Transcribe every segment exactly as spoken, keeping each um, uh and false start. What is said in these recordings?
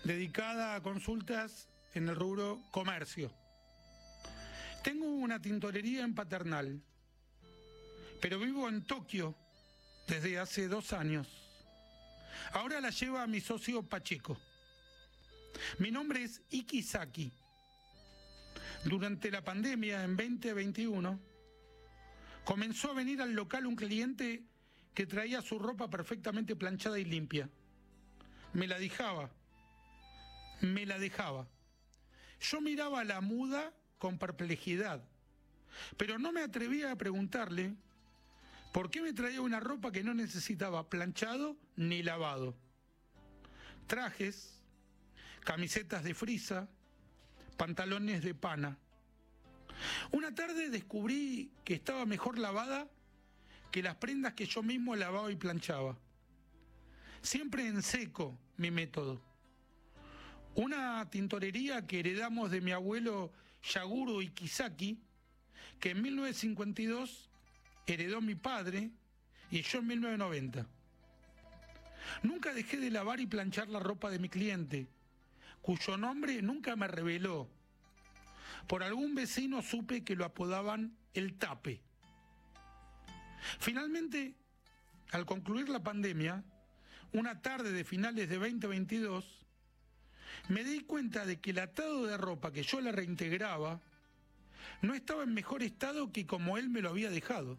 dedicada a consultas en el rubro comercio. Tengo una tintorería en Paternal, pero vivo en Tokio desde hace dos años. Ahora la lleva mi socio Pacheco. Mi nombre es Ikisaki. Durante la pandemia, en veinte veintiuno, comenzó a venir al local un cliente que traía su ropa perfectamente planchada y limpia. Me la dejaba, me la dejaba. Yo miraba la muda con perplejidad, pero no me atrevía a preguntarle por qué me traía una ropa que no necesitaba planchado ni lavado. Trajes, camisetas de frisa, pantalones de pana. Una tarde descubrí que estaba mejor lavada que las prendas que yo mismo lavaba y planchaba. Siempre en seco mi método. Una tintorería que heredamos de mi abuelo Yaguro Ikisaki, que en mil novecientos cincuenta y dos heredó mi padre y yo en mil novecientos noventa. Nunca dejé de lavar y planchar la ropa de mi cliente, cuyo nombre nunca me reveló. Por algún vecino supe que lo apodaban el Tape. Finalmente, al concluir la pandemia, una tarde de finales de veinte veintidós, me di cuenta de que el atado de ropa que yo le reintegraba no estaba en mejor estado que como él me lo había dejado.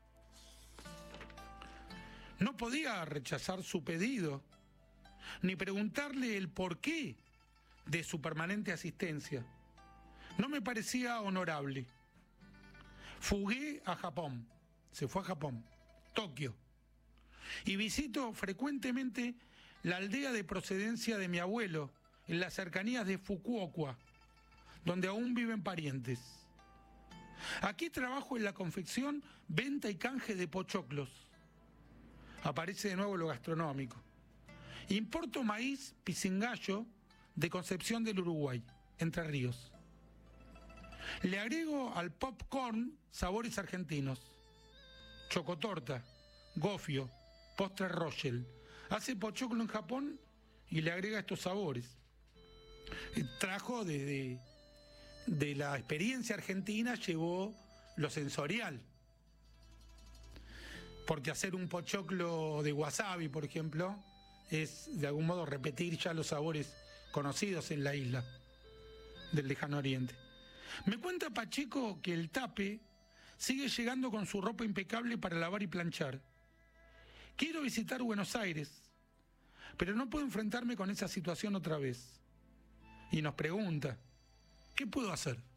No podía rechazar su pedido, ni preguntarle el porqué de su permanente asistencia. No me parecía honorable. Fugué a Japón, se fue a Japón, Tokio, y visito frecuentemente la aldea de procedencia de mi abuelo, en las cercanías de Fukuoka, donde aún viven parientes. Aquí trabajo en la confección, venta y canje de pochoclos. Aparece de nuevo lo gastronómico. Importo maíz pisingallo de Concepción del Uruguay, Entre Ríos. Le agrego al popcorn sabores argentinos. Chocotorta, gofio, postre Rochelle. Hace pochoclo en Japón y le agrega estos sabores. Trajo de, de, de la experiencia argentina, llevó lo sensorial. Porque hacer un pochoclo de wasabi, por ejemplo, es de algún modo repetir ya los sabores conocidos en la isla del lejano oriente. Me cuenta Pacheco que el Tape sigue llegando con su ropa impecable para lavar y planchar. Quiero visitar Buenos Aires, pero no puedo enfrentarme con esa situación otra vez. Y nos pregunta, ¿qué puedo hacer?